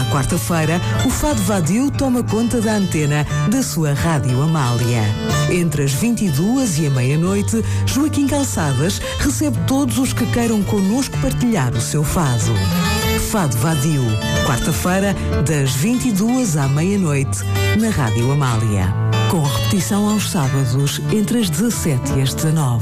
quarta-feira, o Fado Vadio toma conta da antena da sua Rádio Amália. Entre as 22 e a meia-noite, Joaquim Calçadas recebe todos os que queiram connosco partilhar o seu fado. Fado Vadio, quarta-feira, das 22 à meia-noite, na Rádio Amália. Com repetição aos sábados, entre as 17 e as 19.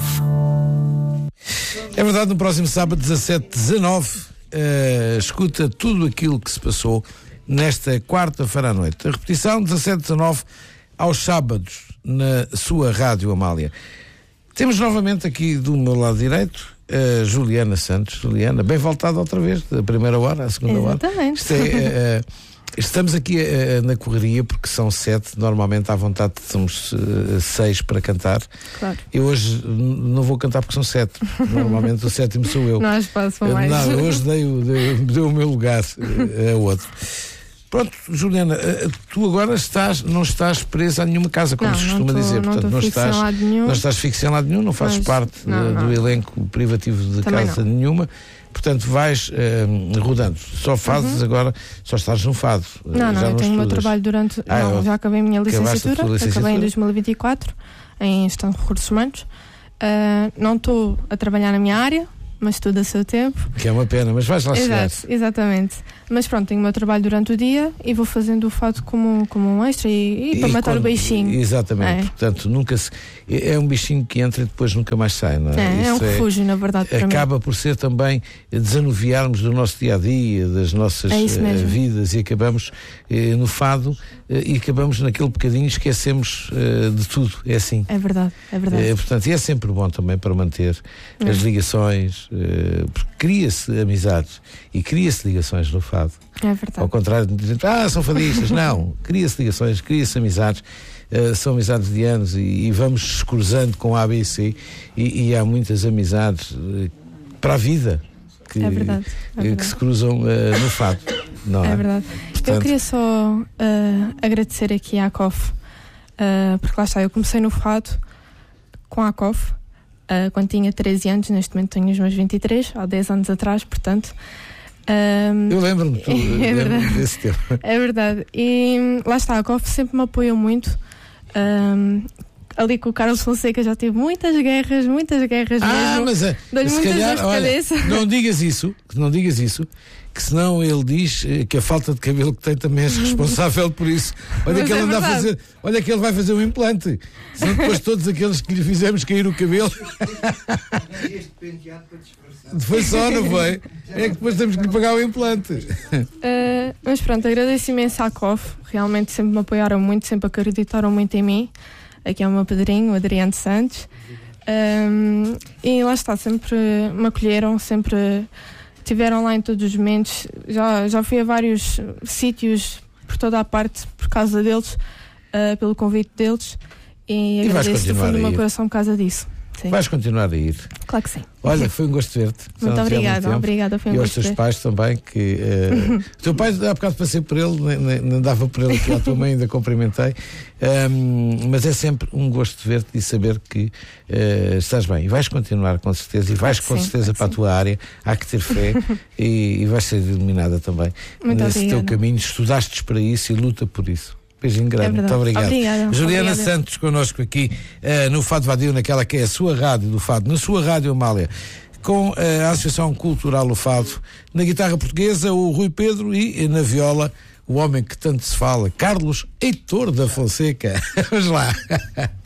É verdade, no próximo sábado, 17-19, escuta tudo aquilo que se passou nesta quarta-feira à noite. A repetição, 17-19, aos sábados, na sua Rádio Amália. Temos novamente aqui do meu lado direito a Juliana Santos. Juliana, bem voltada outra vez, da primeira hora à segunda hora. Exatamente. Estamos aqui na correria porque são 7, normalmente à vontade somos 6 para cantar. Claro. Eu hoje não vou cantar porque são 7, normalmente o 7º sou eu. Não há espaço para mais. Não, hoje dei o meu lugar a outro. Pronto, Juliana, tu agora não estás presa a nenhuma casa, como se costuma dizer. Portanto, não estás fixa em lado nenhum, não fazes parte do elenco privativo de casa nenhuma. Portanto, vais rodando. Só fazes agora, só estás no fado. Não, eu tenho o meu trabalho durante... já acabei a minha licenciatura, acabei em 2024, em Gestão de Recursos Humanos. Não estou a trabalhar na minha área, mas tudo a seu tempo. Que é uma pena, mas vais lá chegar. Exatamente. Mas pronto, tenho o meu trabalho durante o dia e vou fazendo o fado como um extra e para matar o bichinho. Exatamente. Portanto, é um bichinho que entra e depois nunca mais sai, não é? É um refúgio, na verdade, para acaba por ser também desanuviarmos do nosso dia-a-dia, das nossas vidas, e acabamos no fado e acabamos naquele bocadinho, esquecemos de tudo. É assim. É verdade. Portanto, e é sempre bom também para manter as ligações, porque cria-se amizades e cria-se ligações no fado. É verdade. Ao contrário de dizer, são fadistas. Não, cria-se ligações, cria-se amizades. São amizades de anos e vamos cruzando com A, B e C e há muitas amizades para a vida que se cruzam no fado. Não é? É verdade. Portanto, eu queria só agradecer aqui à ACOF, porque lá está, eu comecei no fado com a ACOF quando tinha 13 anos, neste momento tenho os meus 23, há 10 anos atrás, portanto. Eu lembro-me desse tempo. É verdade. E lá está, a ACOF sempre me apoiou muito. Ali com o Carlos Fonseca já tive muitas guerras mesmo. Mas dou-lhe muitas dores de cabeça. Não digas isso, que senão ele diz que a falta de cabelo que tem também és responsável por isso. Olha que ele anda a fazer, olha que ele vai fazer um implante. Senão depois todos aqueles que lhe fizemos cair o cabelo. Este penteado para disfarçar. Foi só, não foi? É que depois temos que lhe pagar o implante. Mas pronto, agradeço imenso à COF. Realmente sempre me apoiaram muito, sempre acreditaram muito em mim. Aqui é o meu padrinho, o Adriano Santos. E lá está, sempre me acolheram, sempre estiveram lá em todos os momentos. Já fui a vários sítios por toda a parte por causa deles, pelo convite deles, e agradeço do fundo do meu coração por causa disso. Sim. Vais continuar a ir. Claro que sim. Olha, foi um gosto de ver-te. Muito obrigada, foi um gosto. E gosto aos teus pais também, que o teu pai, há bocado passei por ele, nem dava por ele aqui, à tua mãe ainda cumprimentei, mas é sempre um gosto de ver-te e saber que estás bem, e vais continuar com certeza, e vais com certeza para a tua área, há que ter fé e vais ser iluminada também nesse teu caminho, estudaste para isso e luta por isso. Beijinho grande, muito obrigado. Juliana Santos connosco aqui no Fado Vadio, naquela que é a sua rádio do Fado, na sua Rádio Amália, com a Associação Cultural do Fado, na guitarra portuguesa o Rui Pedro e na viola o homem que tanto se fala, Carlos Heitor da Fonseca. Vamos lá.